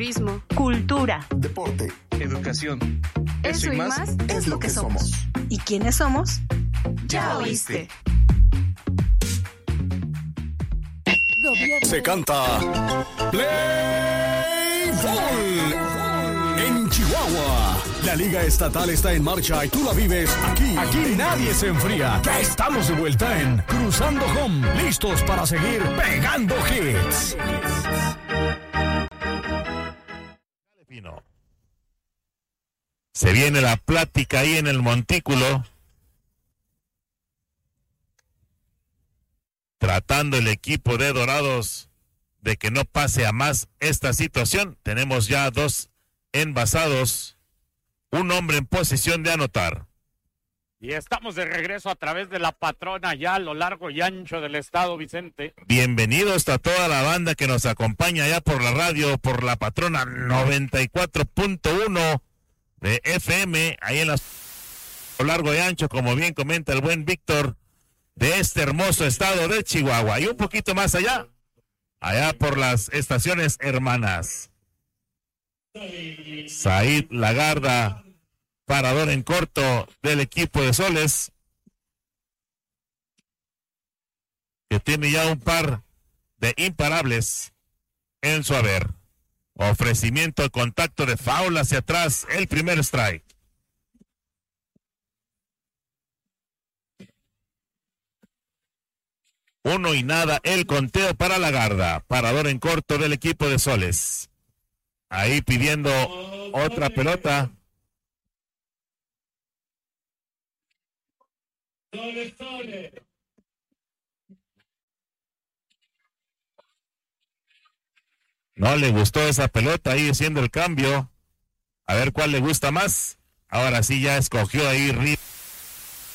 turismo, cultura, deporte, educación. Eso y más es lo que somos. ¿Y quiénes somos? Ya oíste. Se canta Play Ball en Chihuahua. La Liga Estatal está en marcha y tú la vives aquí. Aquí nadie se enfría. Ya estamos de vuelta en Cruzando Home, listos para seguir pegando hits. Se viene la plática ahí en el montículo. Tratando el equipo de Dorados de que no pase a más esta situación. Tenemos ya 2 envasados, un hombre en posición de anotar. Y estamos de regreso a través de la patrona ya a lo largo y ancho del estado, Vicente. Bienvenidos a toda la banda que nos acompaña ya por la radio, por la patrona 94.1 de FM, ahí en a lo largo y ancho, como bien comenta el buen Víctor, de este hermoso estado de Chihuahua. Y un poquito más allá por las estaciones hermanas. Said Lagarda, parador en corto del equipo de Soles, que tiene ya un par de imparables en su haber. Ofrecimiento de contacto de foul hacia atrás, el primer strike. Uno y nada el conteo para Lagarda, parador en corto del equipo de Soles. Ahí pidiendo otra pelota. No le gustó esa pelota, ahí haciendo el cambio. A ver cuál le gusta más. Ahora sí ya escogió ahí Rip.